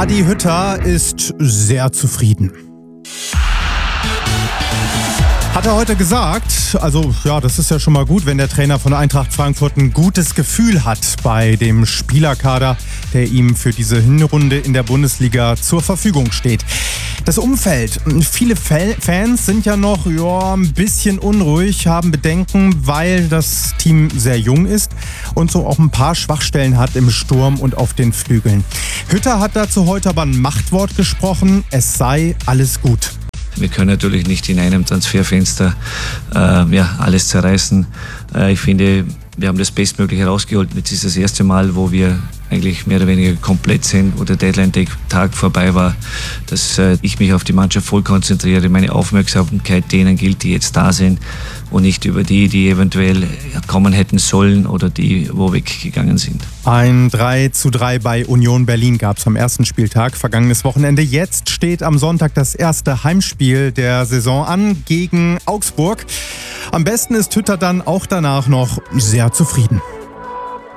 Adi Hütter ist sehr zufrieden. Hat er heute gesagt, also ja, das ist ja schon mal gut, wenn der Trainer von Eintracht Frankfurt ein gutes Gefühl hat bei dem Spielerkader, der ihm für diese Hinrunde in der Bundesliga zur Verfügung steht. Das Umfeld, viele Fans sind ja noch ein bisschen unruhig, haben Bedenken, weil das Team sehr jung ist und so auch ein paar Schwachstellen hat im Sturm und auf den Flügeln. Hütter hat dazu heute aber ein Machtwort gesprochen, es sei alles gut. Wir können natürlich nicht in einem Transferfenster alles zerreißen. Ich finde, wir haben das Bestmögliche rausgeholt. Jetzt ist das erste Mal, wo wir eigentlich mehr oder weniger komplett sind, wo der Deadline-Tag vorbei war, dass ich mich auf die Mannschaft voll konzentriere, meine Aufmerksamkeit denen gilt, die jetzt da sind und nicht über die eventuell kommen hätten sollen oder die, wo weggegangen sind. Ein 3:3 bei Union Berlin gab es am ersten Spieltag, vergangenes Wochenende. Jetzt steht am Sonntag das erste Heimspiel der Saison an gegen Augsburg. Am besten ist Hütter dann auch danach noch sehr zufrieden.